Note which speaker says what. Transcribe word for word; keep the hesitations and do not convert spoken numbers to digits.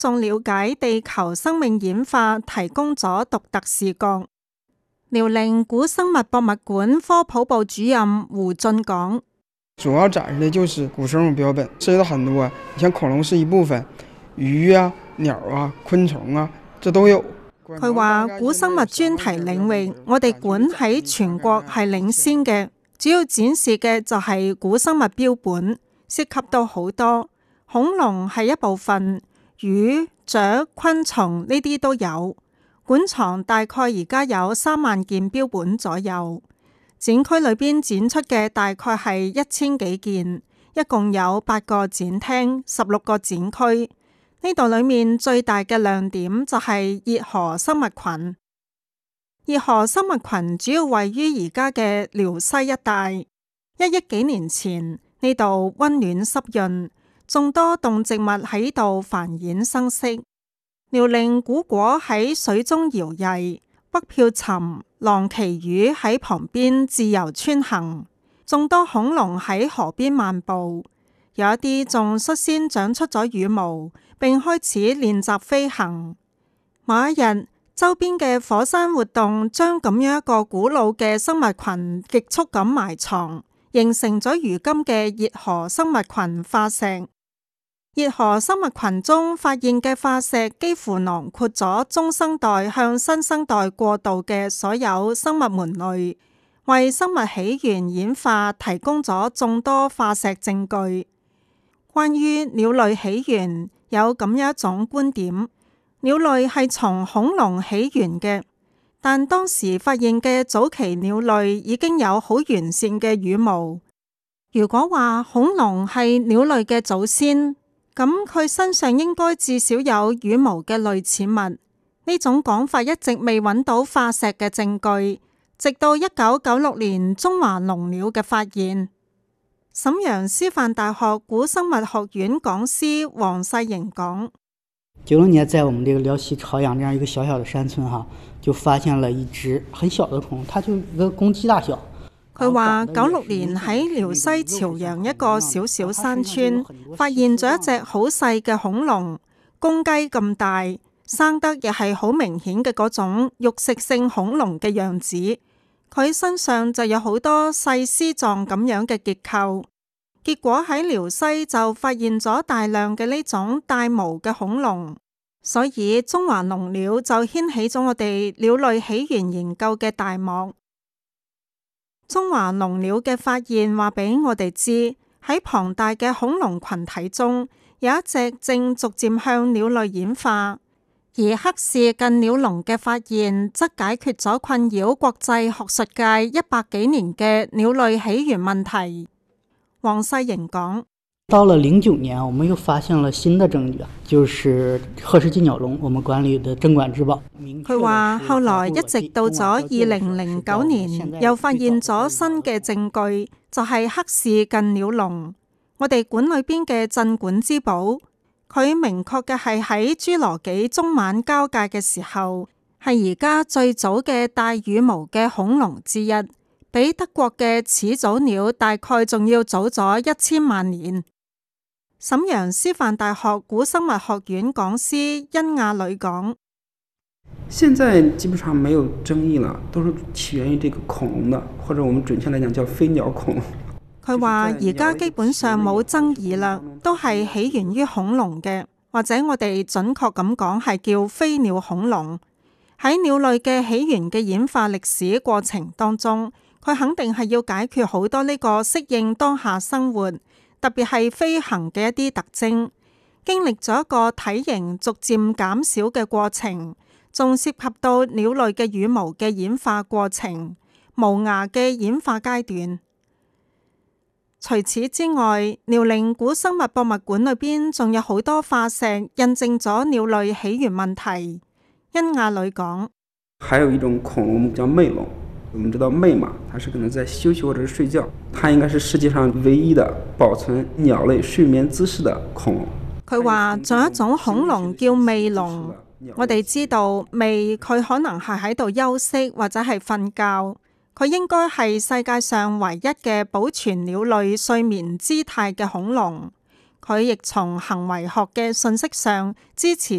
Speaker 1: 仲了解地球生命演化提供咗獨特視角。遼寧古生物博物館科普部主任胡俊講：
Speaker 2: 主要展示的就是古生物標本，涉及到很多，像恐龍是一部分，魚啊、鳥啊、昆蟲啊，這都有。
Speaker 1: 佢話古生物專題領域，我哋館喺全國係領先嘅，主要展示嘅就係古生物標本，涉及到好多，恐龍係一部分。魚、雀、昆蟲呢啲都有，館藏大概而家有三萬件標本左右。展區裏邊展出嘅大概係一千幾件，一共有八個展廳、十六個展區。呢度裏面最大嘅亮點就係熱河生物群。熱河生物群主要位於而家嘅遼西一帶。一億幾年前，呢度溫暖濕潤，眾多動植物喺度繁衍生息。遼寧古果喺水中搖曳，北漂沉、浪旗魚喺旁邊自由穿行，眾多恐龍喺河邊漫步，有一啲仲率先長出咗羽毛，並開始練習飛行。某一日，周邊嘅火山活動將咁樣一個古老嘅生物群極速咁埋藏，形成咗如今嘅熱河生物群化石。熱河生物群中發現嘅化石幾乎囊括咗中生代向新生代過渡嘅所有生物門類，為生物起源演化提供咗眾多化石證據。關於鳥類起源，有咁樣一種觀點：鳥類係從恐龍起源嘅，但當時發現嘅早期鳥類已經有好完善嘅羽毛。如果話恐龍係鳥類嘅祖先，咁佢身上應該至少有羽毛嘅類似物。呢種講法一直未揾到化石嘅證據，直到一九九六年中華龍鳥嘅發現。瀋陽師範大學古生物學院講師黃世瑩講：
Speaker 3: 九六年在我們這個遼西朝陽這樣一個小小的山村哈，就發現了一隻很小的恐龍，它就一個公雞大小。
Speaker 1: 佢話九六年喺遼西朝陽一個小小山村，發現咗一隻好細嘅恐龍，公雞咁大，生得亦係好明顯嘅嗰種肉食性恐龍嘅樣子。佢身上就有好多細絲狀咁樣嘅結構。結果喺遼西就發現咗大量嘅呢種帶毛嘅恐龍，所以中華龍鳥就掀起咗我哋鳥類起源研究嘅大幕。中華龍鳥嘅發現話俾我哋知，喺龐大嘅恐龍群體中，有一隻正逐漸向鳥類演化，而黑氏近鳥龍嘅發現則解決咗困擾國際學術界一百幾年嘅鳥類起源問題。黃世瑩講：
Speaker 3: 到了零九年，我們又發現了新的證據，就是賀氏金角龍，我們館裏的鎮館之寶。
Speaker 1: 佢話後來一直到咗二零零九年，又發現咗新嘅證據，就係黑氏近鳥龍。我哋館裏邊嘅鎮館之寶，佢明確嘅係喺侏羅紀中晚交界嘅時候，係而家最早嘅帶羽毛嘅恐龍之一，比德國嘅始祖鳥大概仲要早咗一千萬年。瀋陽師範大學古生物學院講師殷亞磊講：
Speaker 4: 現在基本上沒有爭議了，都是起源於這個恐龍的，或者我們準確來講叫飛鳥恐龍。
Speaker 1: 佢話而家基本上冇爭議啦，都係起源於恐龍嘅，或者我哋準確咁講係叫飛鳥恐龍。喺鳥類嘅起源嘅演化歷史過程當中，佢肯定係要解決好多呢個適應當下生活，特別係飛行嘅一啲特徵，經歷咗一個體型逐漸減少嘅過程，仲涉及到鳥類嘅羽毛嘅演化過程、無牙嘅演化階段。除此之外，遼寧古生物博物館裏邊仲有好多化石印證咗鳥類起源問題。殷亞磊講：
Speaker 4: 還有一種恐龍叫魅龍，我們知道魅嘛，它是可能在休息或者是睡覺，它應該是世界上唯一的保存鳥類睡眠姿勢的恐龍。
Speaker 1: 佢話仲有一種恐龍叫魅龍，我哋知道魅佢可能係喺度休息或者係瞓覺。佢應該係世界上唯一嘅保存鳥類睡眠姿態嘅恐龍。佢亦從行為學嘅信息上支持